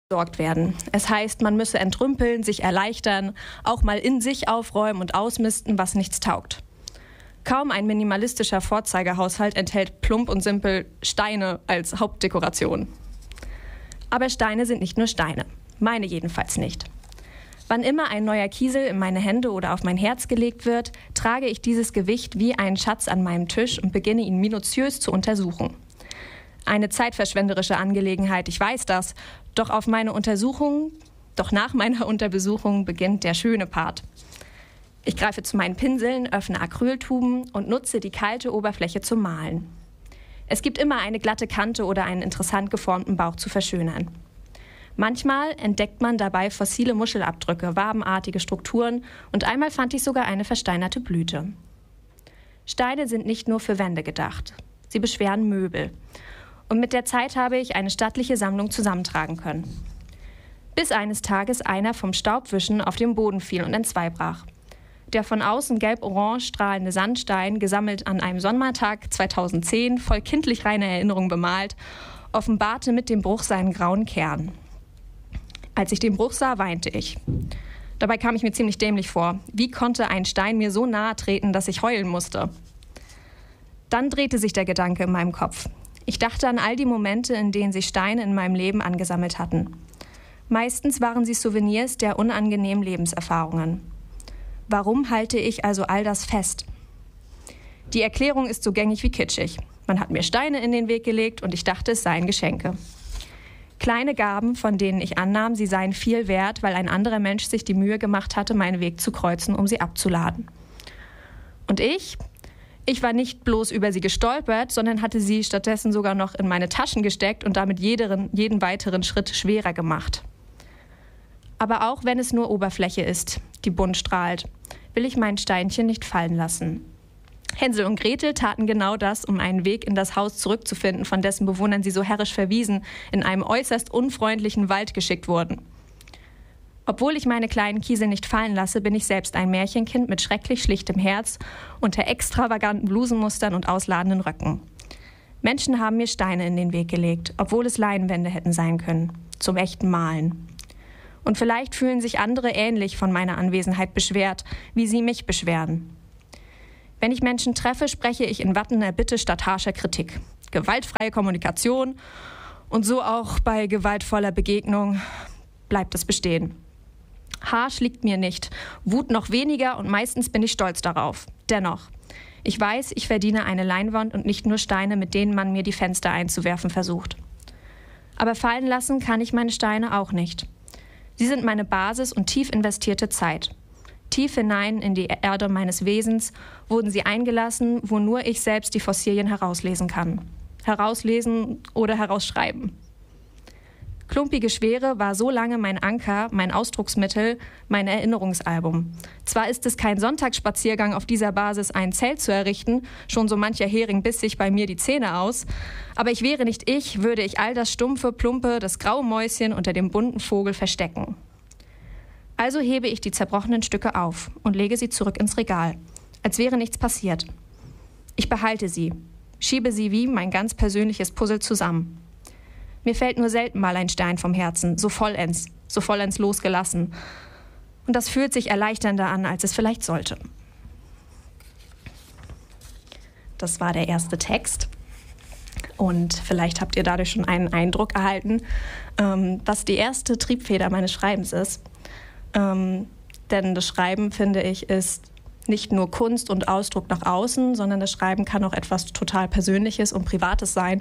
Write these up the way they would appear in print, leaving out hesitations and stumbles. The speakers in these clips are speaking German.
Sorgt werden. Es heißt, man müsse entrümpeln, sich erleichtern, auch mal in sich aufräumen und ausmisten, was nichts taugt. Kaum ein minimalistischer Vorzeigehaushalt enthält plump und simpel Steine als Hauptdekoration. Aber Steine sind nicht nur Steine. Meine jedenfalls nicht. Wann immer ein neuer Kiesel in meine Hände oder auf mein Herz gelegt wird, trage ich dieses Gewicht wie einen Schatz an meinem Tisch und beginne ihn minutiös zu untersuchen. Eine zeitverschwenderische Angelegenheit, ich weiß das, doch nach meiner Untersuchung beginnt der schöne Part. Ich greife zu meinen Pinseln, öffne Acryltuben und nutze die kalte Oberfläche zum Malen. Es gibt immer eine glatte Kante oder einen interessant geformten Bauch zu verschönern. Manchmal entdeckt man dabei fossile Muschelabdrücke, wabenartige Strukturen und einmal fand ich sogar eine versteinerte Blüte. Steine sind nicht nur für Wände gedacht. Sie beschweren Möbel. Und mit der Zeit habe ich eine stattliche Sammlung zusammentragen können. Bis eines Tages einer vom Staubwischen auf den Boden fiel und entzweibrach. Der von außen gelb-orange strahlende Sandstein, gesammelt an einem Sommertag 2010, voll kindlich reiner Erinnerung bemalt, offenbarte mit dem Bruch seinen grauen Kern. Als ich den Bruch sah, weinte ich. Dabei kam ich mir ziemlich dämlich vor. Wie konnte ein Stein mir so nahe treten, dass ich heulen musste? Dann drehte sich der Gedanke in meinem Kopf. Ich dachte an all die Momente, in denen sich Steine in meinem Leben angesammelt hatten. Meistens waren sie Souvenirs der unangenehmen Lebenserfahrungen. Warum halte ich also all das fest? Die Erklärung ist so gängig wie kitschig. Man hat mir Steine in den Weg gelegt und ich dachte, es seien Geschenke. Kleine Gaben, von denen ich annahm, sie seien viel wert, weil ein anderer Mensch sich die Mühe gemacht hatte, meinen Weg zu kreuzen, um sie abzuladen. Und ich war nicht bloß über sie gestolpert, sondern hatte sie stattdessen sogar noch in meine Taschen gesteckt und damit jeden weiteren Schritt schwerer gemacht. Aber auch wenn es nur Oberfläche ist, die bunt strahlt, will ich mein Steinchen nicht fallen lassen. Hänsel und Gretel taten genau das, um einen Weg in das Haus zurückzufinden, von dessen Bewohnern sie so herrisch verwiesen, in einem äußerst unfreundlichen Wald geschickt wurden. Obwohl ich meine kleinen Kiesel nicht fallen lasse, bin ich selbst ein Märchenkind mit schrecklich schlichtem Herz unter extravaganten Blusenmustern und ausladenden Röcken. Menschen haben mir Steine in den Weg gelegt, obwohl es Leinwände hätten sein können, zum echten Malen. Und vielleicht fühlen sich andere ähnlich von meiner Anwesenheit beschwert, wie sie mich beschweren. Wenn ich Menschen treffe, spreche ich in Watten Bitte statt harscher Kritik. Gewaltfreie Kommunikation und so auch bei gewaltvoller Begegnung bleibt es bestehen. Harsch liegt mir nicht, Wut noch weniger und meistens bin ich stolz darauf. Dennoch, ich weiß, ich verdiene eine Leinwand und nicht nur Steine, mit denen man mir die Fenster einzuwerfen versucht. Aber fallen lassen kann ich meine Steine auch nicht. Sie sind meine Basis und tief investierte Zeit. Tief hinein in die Erde meines Wesens wurden sie eingelassen, wo nur ich selbst die Fossilien herauslesen kann. Herauslesen oder herausschreiben. Klumpige Schwere war so lange mein Anker, mein Ausdrucksmittel, mein Erinnerungsalbum. Zwar ist es kein Sonntagsspaziergang, auf dieser Basis ein Zelt zu errichten, schon so mancher Hering biss sich bei mir die Zähne aus, aber ich wäre nicht ich, würde ich all das stumpfe, plumpe, das graue Mäuschen unter dem bunten Vogel verstecken. Also hebe ich die zerbrochenen Stücke auf und lege sie zurück ins Regal, als wäre nichts passiert. Ich behalte sie, schiebe sie wie mein ganz persönliches Puzzle zusammen. Mir fällt nur selten mal ein Stein vom Herzen, so vollends losgelassen. Und das fühlt sich erleichternder an, als es vielleicht sollte. Das war der erste Text. Und vielleicht habt ihr dadurch schon einen Eindruck erhalten, was die erste Triebfeder meines Schreibens ist. Denn das Schreiben, finde ich, ist nicht nur Kunst und Ausdruck nach außen, sondern das Schreiben kann auch etwas total Persönliches und Privates sein.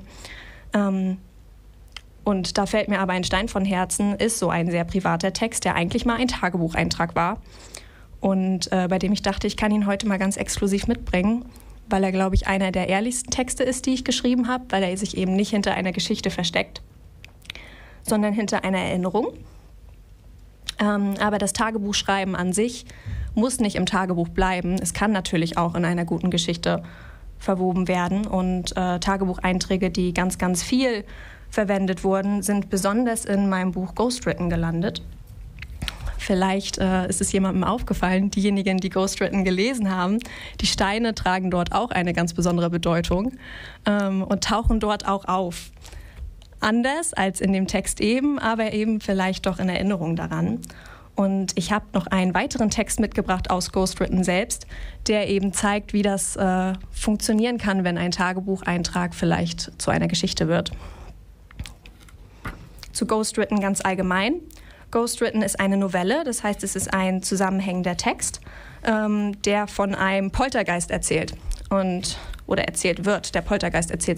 Und da fällt mir aber ein Stein von Herzen, ist so ein sehr privater Text, der eigentlich mal ein Tagebucheintrag war. Und bei dem ich dachte, ich kann ihn heute mal ganz exklusiv mitbringen, weil er, glaube ich, einer der ehrlichsten Texte ist, die ich geschrieben habe, weil er sich eben nicht hinter einer Geschichte versteckt, sondern hinter einer Erinnerung. Aber das Tagebuchschreiben an sich muss nicht im Tagebuch bleiben. Es kann natürlich auch in einer guten Geschichte verwoben werden. Und Tagebucheinträge, die ganz, ganz viel verwendet wurden, sind besonders in meinem Buch Ghostwritten gelandet. Vielleicht ist es jemandem aufgefallen, diejenigen, die Ghostwritten gelesen haben, die Steine tragen dort auch eine ganz besondere Bedeutung und tauchen dort auch auf. anders als in dem Text eben, aber eben vielleicht doch in Erinnerung daran. Und ich habe noch einen weiteren Text mitgebracht aus Ghostwritten selbst, der eben zeigt, wie das funktionieren kann, wenn ein Tagebucheintrag vielleicht zu einer Geschichte wird. Zu Ghostwritten ganz allgemein. Ghostwritten ist eine Novelle, das heißt, es ist ein zusammenhängender Text, der von einem Poltergeist erzählt oder erzählt wird. Der Poltergeist erzählt